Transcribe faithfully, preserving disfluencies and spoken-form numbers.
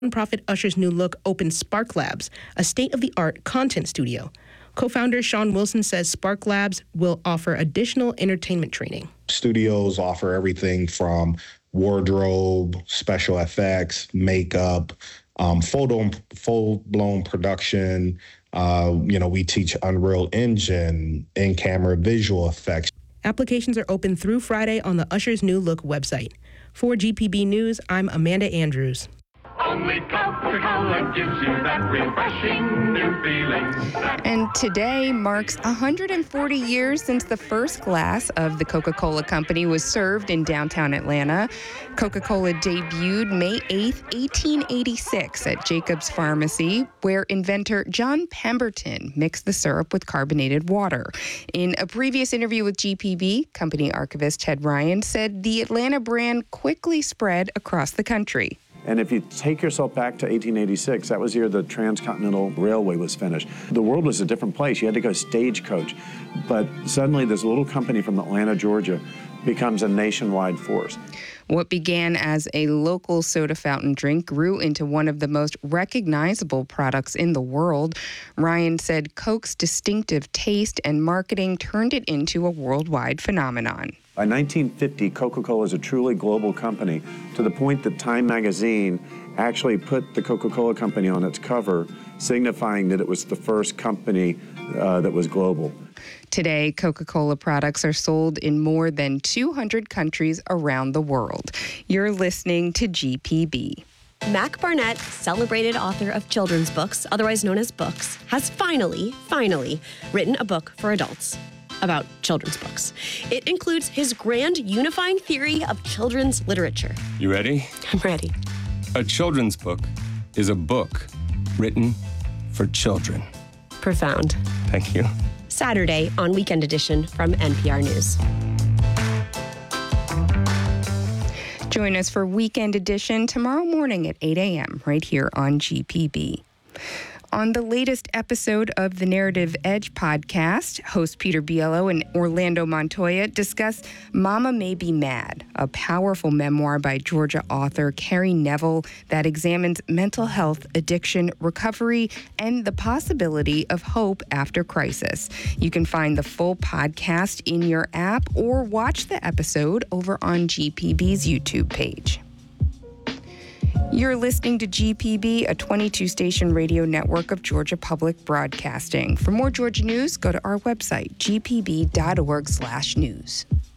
Nonprofit Usher's new look opens Spark Labs, a state-of-the-art content studio. Co-founder Sean Wilson says Spark Labs will offer additional entertainment training. Studios offer everything from wardrobe, special effects, makeup, um, photo, full-blown production. Uh, you know, we teach Unreal Engine, in-camera visual effects. Applications are open through Friday on the Usher's New Look website. For G P B News, I'm Amanda Andrews. Only Coca-Cola gives you that refreshing new feeling. And today marks one hundred forty years since the first glass of the Coca-Cola Company was served in downtown Atlanta. Coca-Cola debuted May eighth, eighteen eighty-six at Jacobs Pharmacy, where inventor John Pemberton mixed the syrup with carbonated water. In a previous interview with G P B, company archivist Ted Ryan said the Atlanta brand quickly spread across the country. And if you take yourself back to eighteen eighty-six, that was the year the Transcontinental Railway was finished. The world was a different place. You had to go stagecoach. But suddenly this little company from Atlanta, Georgia, becomes a nationwide force. What began as a local soda fountain drink grew into one of the most recognizable products in the world. Ryan said Coke's distinctive taste and marketing turned it into a worldwide phenomenon. By nineteen fifty, Coca-Cola is a truly global company, to the point that Time magazine actually put the Coca-Cola Company on its cover, signifying that it was the first company uh, that was global. Today, Coca-Cola products are sold in more than two hundred countries around the world. You're listening to G P B. Mac Barnett, celebrated author of children's books, otherwise known as books, has finally, finally written a book for adults about children's books. It includes his grand unifying theory of children's literature. You ready? I'm ready. A children's book is a book written for children. Profound. Thank you. Saturday on Weekend Edition from N P R News. Join us for Weekend Edition tomorrow morning at eight a.m. right here on G P B. On the latest episode of the Narrative Edge podcast, host Peter Biello and Orlando Montoya discuss Mama May Be Mad, a powerful memoir by Georgia author Carrie Neville that examines mental health, addiction, recovery, and the possibility of hope after crisis. You can find the full podcast in your app or watch the episode over on G P B's YouTube page. You're listening to G P B, a twenty-two station radio network of Georgia Public Broadcasting. For more Georgia news, go to our website, g p b dot org slash news.